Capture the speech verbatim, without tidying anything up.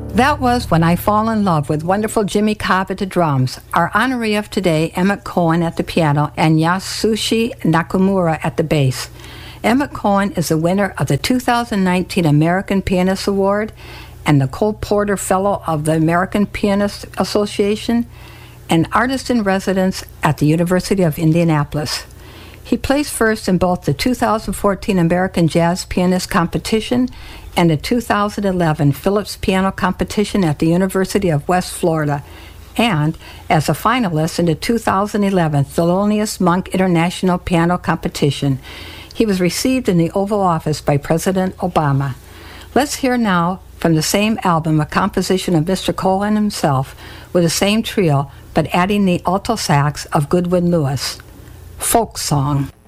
That was When I Fall in Love with wonderful Jimmy Cobb at the drums, our honoree of today, Emmett Cohen at the piano, and Yasushi Nakamura at the bass. Emmett Cohen is the winner of the two thousand nineteen American Pianist Award and the Cole Porter Fellow of the American Pianist Association, and artist in residence at the University of Indianapolis. He placed first in both the two thousand fourteen American Jazz Pianist Competition and the two thousand eleven Phillips Piano Competition at the University of West Florida, and as a finalist in the two thousand eleven Thelonious Monk International Piano Competition. He was received in the Oval Office by President Obama. Let's hear now from the same album a composition of Mister Cohen himself with the same trio, but adding the alto sax of Goodwin Lewis. Folk Song.